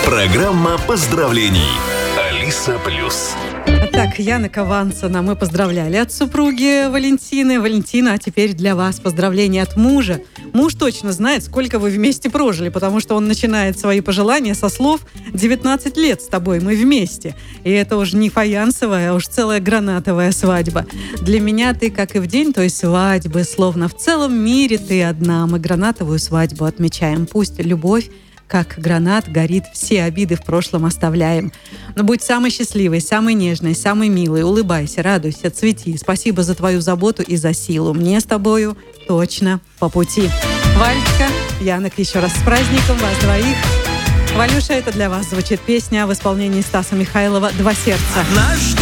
Программа поздравлений. Алиса Плюс. Так, Яна Каванцина мы поздравляли от супруги Валентины. Валентина, а теперь для вас поздравления от мужа. Муж точно знает, сколько вы вместе прожили, потому что он начинает свои пожелания со слов «19 лет с тобой, мы вместе». И это уже не фаянсовая, а уж целая гранатовая свадьба. Для меня ты, как и в день той свадьбы, словно в целом мире ты одна. Мы гранатовую свадьбу отмечаем. Пусть любовь как гранат горит, все обиды в прошлом оставляем. Но будь самой счастливой, самой нежной, самой милой. Улыбайся, радуйся, цвети. Спасибо за твою заботу и за силу. Мне с тобою точно по пути. Валечка, Янок, еще раз с праздником вас двоих. Валюша, это для вас звучит песня в исполнении Стаса Михайлова «Два сердца».